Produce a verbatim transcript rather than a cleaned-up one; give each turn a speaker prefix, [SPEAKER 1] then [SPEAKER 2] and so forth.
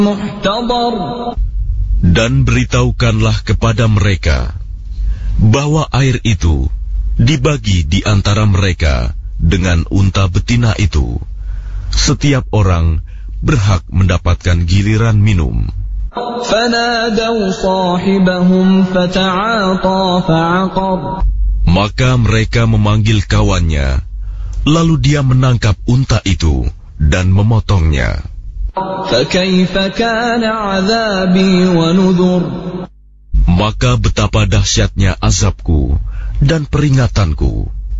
[SPEAKER 1] محتضر.
[SPEAKER 2] Dan beritahukanlah kepada mereka bahwa air itu dibagi di antara mereka dengan unta betina itu. Setiap orang berhak mendapatkan giliran minum.
[SPEAKER 1] فنادوا صاحبهم فتعاطى فعقر.
[SPEAKER 2] Maka mereka memanggil kawannya, lalu dia menangkap unta itu dan memotongnya.
[SPEAKER 1] فكيف كان عذابي ونذر.
[SPEAKER 2] Maka betapa dahsyatnya azabku dan peringatanku.